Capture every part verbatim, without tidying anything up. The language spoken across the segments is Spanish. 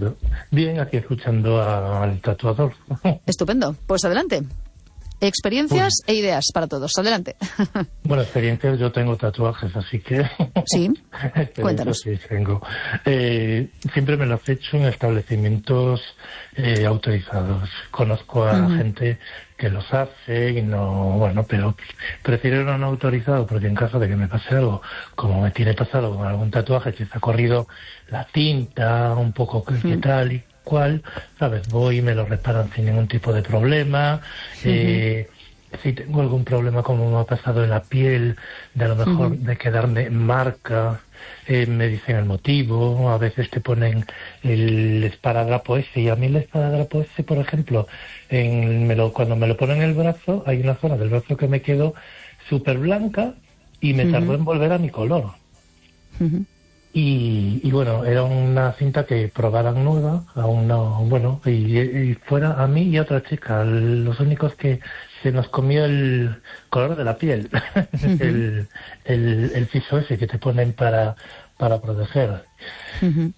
Bien, aquí escuchando a- al tatuador. Estupendo. Pues adelante. Experiencias Pues, e ideas para todos. Adelante. bueno, experiencias, yo tengo tatuajes, así que... Sí. experiencias Cuéntanos. sí tengo. Eh, siempre me los he hecho en establecimientos eh, autorizados. Conozco a Ujú. gente que los hace y no... Bueno, pero prefiero no autorizado porque en caso de que me pase algo, como me tiene pasado con algún tatuaje, que se ha corrido la tinta, un poco que, que Ujú. tal y cual, ¿sabes? Voy y me lo reparan sin ningún tipo de problema. Eh, si tengo algún problema como me ha pasado en la piel, de a lo mejor Ujú. de quedarme marca, eh, me dicen el motivo, a veces te ponen el esparadrapo ese, y a mí el esparadrapo ese, por ejemplo, en, me lo, cuando me lo ponen en el brazo, hay una zona del brazo que me quedó súper blanca y me tardó Ujú. en volver a mi color. Ujú. Y, y bueno, era una cinta que probaran nueva, aún no, bueno, y, y fuera a mí y a otra chica, los únicos que se nos comió el color de la piel, Ujú. el, el, el piso ese que te ponen para, para proteger. Ujú.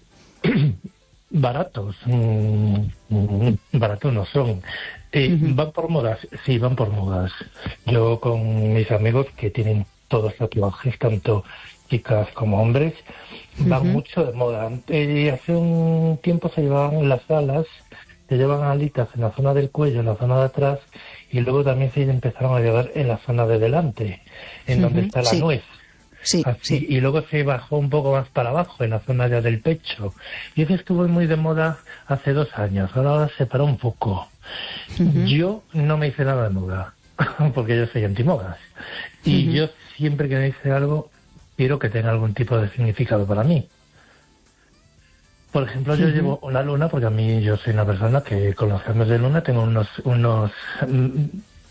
Baratos, mm, mm, baratos no son. Eh, Ujú. ¿Van por modas? Sí, van por modas. Yo con mis amigos que tienen todos tatuajes, tanto chicas como hombres, van Ujú. mucho de moda. Eh, hace un tiempo se llevaban las alas, se llevan alitas en la zona del cuello, en la zona de atrás, y luego también se empezaron a llevar en la zona de delante, en donde Ujú. está la Sí, nuez. sí, sí. Así, y luego se bajó un poco más para abajo, en la zona ya del pecho. Y eso estuvo muy de moda hace dos años, ahora se paró un poco. Ujú. Yo no me hice nada de moda, porque yo soy antimodas. Y Ujú. yo siempre que me hice algo, quiero que tenga algún tipo de significado para mí. Por ejemplo, yo Ujú. llevo una luna porque a mí yo soy una persona que con los cambios de luna tengo unos, unos mm,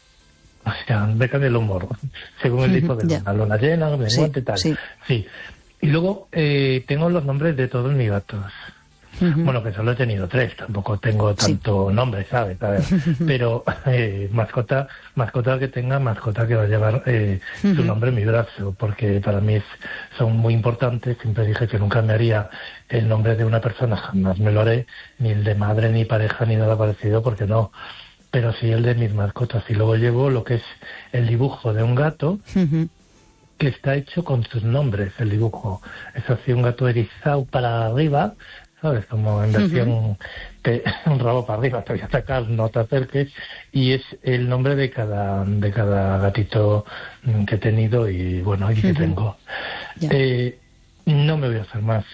o sea, me cambia el humor, según el Ujú. tipo de Ya. luna, luna llena, Sí, menguante, tal. sí. Sí. Y luego eh, tengo los nombres de todos mis gatos. Ujú. Bueno, que solo he tenido tres, tampoco tengo Sí. tanto nombre, ¿sabes? A ver, pero eh, mascota, mascota que tenga, mascota que va a llevar eh, su Ujú. nombre en mi brazo, porque para mí es- son muy importantes. Siempre dije que nunca me haría el nombre de una persona, jamás me lo haré, ni el de madre, ni pareja, ni nada parecido, porque no. Pero sí el de mis mascotas. Y luego llevo lo que es el dibujo de un gato, Ujú. que está hecho con sus nombres, el dibujo. Es así, un gato erizado para arriba, ¿sabes? Como en Ujú. versión te- un rabo para arriba, te voy a atacar, no te acerques. Y es el nombre de cada, de cada gatito mm, que he tenido y, bueno, y que Ujú. tengo. Ya. Eh, no me voy a hacer más.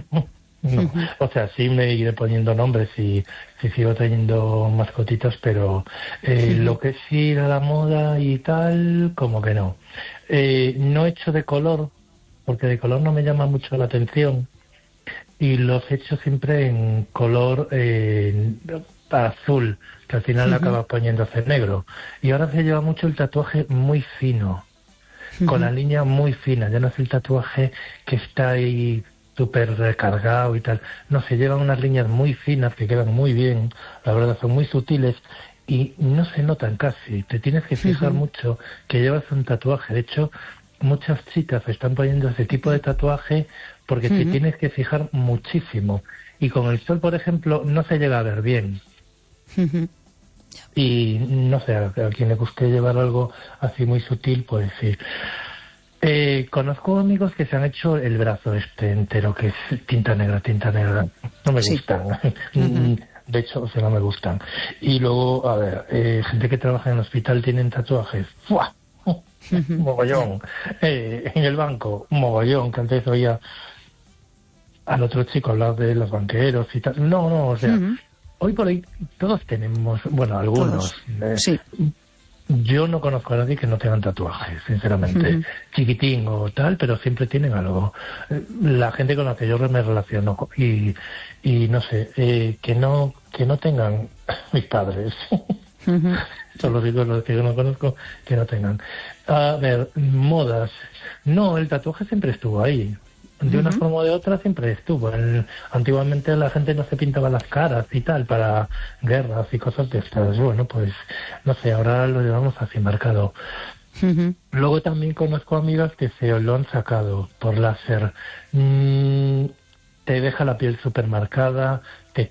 No, Ujú. o sea, sí me iré poniendo nombres y sí sigo teniendo mascotitas, pero eh, Ujú. lo que es ir a la moda y tal, como que no. Eh, no he hecho de color, porque de color no me llama mucho la atención, y los he hecho siempre en color eh, azul, que al final Ujú. acaba poniéndose negro. Y ahora se lleva mucho el tatuaje muy fino, con Ujú. la línea muy fina, ya no es el tatuaje que está ahí súper recargado y tal. No, se llevan unas líneas muy finas que quedan muy bien, la verdad son muy sutiles y no se notan casi. Te tienes que fijar Ujú. mucho que llevas un tatuaje. De hecho, muchas chicas están poniendo ese tipo de tatuaje porque te Ujú. tienes que fijar muchísimo. Y con el sol, por ejemplo, no se llega a ver bien. Ujú. Y no sé, a, a quien le guste llevar algo así muy sutil, pues sí. Eh, conozco amigos que se han hecho el brazo este entero, que es tinta negra, tinta negra. No me Sí. gustan. Ujú. De hecho, o sea, no me gustan. Y luego, a ver, eh, gente que trabaja en el hospital tienen tatuajes. ¡Fua! Ujú. Ya. Mogollón. Eh, en el banco, mogollón, que antes oía al otro chico hablar de los banqueros y tal. No, no, o sea, Ujú. hoy por hoy todos tenemos, bueno, algunos. Todos. eh, Sí. Yo no conozco a nadie que no tengan tatuajes, sinceramente. Ujú. Chiquitín o tal, pero siempre tienen algo. Eh, La gente con la que yo me relaciono co- y, y no sé, eh, que no que no tengan mis padres. Ujú. Son Ya. los únicos los que yo no conozco que no tengan. A ver, modas. No, el tatuaje siempre estuvo ahí. De una Ujú. forma o de otra siempre estuvo. El- antiguamente la gente no se pintaba las caras y tal para guerras y cosas de estas. Bueno, pues no sé, ahora lo llevamos así marcado. Ujú. Luego también conozco amigas que se lo han sacado por láser. Mm, te deja la piel súper marcada, te